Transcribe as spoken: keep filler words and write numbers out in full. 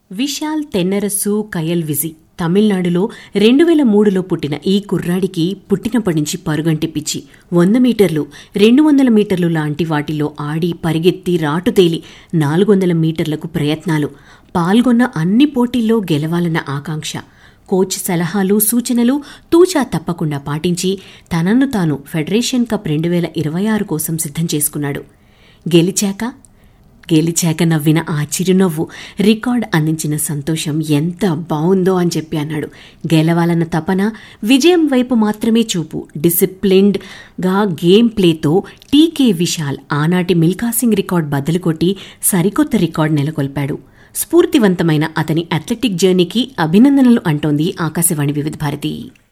విశాల్ తెన్నరసు కయల్ విజి తమిళనాడులో రెండు వేల మూడులో పుట్టిన ఈ కుర్రాడికి పుట్టినప్పటి నుంచి పరుగంటి పిచ్చి. వంద మీటర్లు, రెండు వందల మీటర్లు లాంటి వాటిలో ఆడి పరిగెత్తి రాటుతేలి నాలుగు వందల మీటర్లకు ప్రయత్నాలు, పాల్గొన్న అన్ని పోటీల్లో గెలవాలన్న ఆకాంక్ష. కోచ్ సలహాలు సూచనలు తూచా తప్పకుండా పాటించి తనను తాను ఫెడరేషన్ కప్ రెండు వేల ఇరవై ఆరు కోసం సిద్ధం చేసుకున్నాడు. గెలిచాక గెలిచాక నవ్విన ఆ చిరునవ్వు, రికార్డ్ అందించిన సంతోషం ఎంత బావుందో అని చెప్పి అన్నాడు. గెలవాలన్న తపన, విజయం వైపు మాత్రమే చూపు, డిసిప్లిన్డ్గా గేమ్ ప్లేతో టీకే విశాల్ ఆనాటి మిల్కా సింగ్ రికార్డ్ బద్దలు కొట్టి సరికొత్త రికార్డ్ నెలకొల్పాడు. స్ఫూర్తివంతమైన అతని అథ్లెటిక్ జర్నీకి అభినందనలు అంటోంది ఆకాశవాణి వివిధ భారతి.